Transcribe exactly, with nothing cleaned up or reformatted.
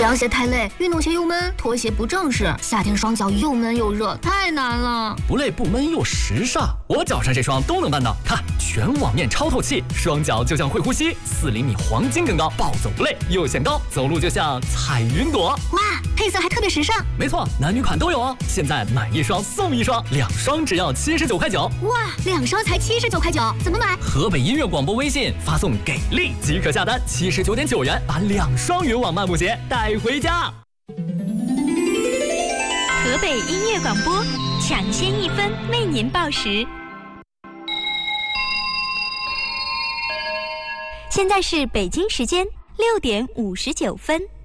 凉鞋太累，运动鞋又闷，拖鞋不正式，夏天双脚又闷又热，太难了。 不累不闷又时尚，我脚上这双都能办到。看，全网面超透气，双脚就像会呼吸，四厘米黄金更高，暴走不累又显高，走路就像彩云朵。 哇，配色还特别时尚。 没错，男女款都有哦。现在买一双送一双，两双只要七十九块九。 哇，两双才七十九块九，怎么买？ 河北音乐广播微信发送给力即可下单，七十九点九元把两双云网漫步鞋带回家。 河北音乐广播，抢先一分为您报时。现在是北京时间六点五十九分。